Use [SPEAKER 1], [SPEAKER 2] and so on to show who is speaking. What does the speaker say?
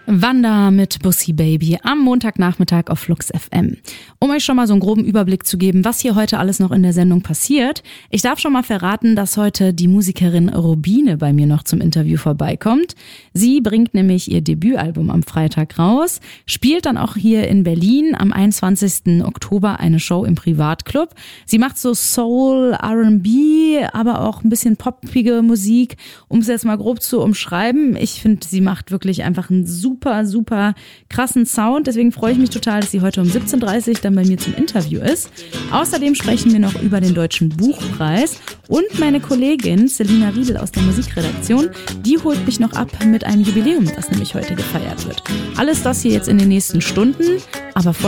[SPEAKER 1] Wanda mit Bussi Baby am Montagnachmittag auf Flux FM. Um euch schon mal so einen groben Überblick zu geben, was hier heute alles noch in der Sendung passiert. Ich darf schon mal verraten, dass heute die Musikerin Rubine bei mir noch zum Interview vorbeikommt. Sie bringt nämlich ihr Debütalbum am Freitag raus, spielt dann auch hier in Berlin am 21. Oktober eine Show im Privatclub. Sie macht so Soul, R&B, aber auch ein bisschen poppige Musik, um es jetzt mal grob zu umschreiben. Ich finde, sie macht wirklich einfach einen super krassen Sound. Deswegen freue ich mich total, dass sie heute um 17.30 Uhr dann bei mir zum Interview ist. Außerdem sprechen wir noch über den Deutschen Buchpreis und meine Kollegin Selina Riedel aus der Musikredaktion, die holt mich noch ab mit einem Jubiläum, das nämlich heute gefeiert wird. Alles das hier jetzt in den nächsten Stunden, aber vorher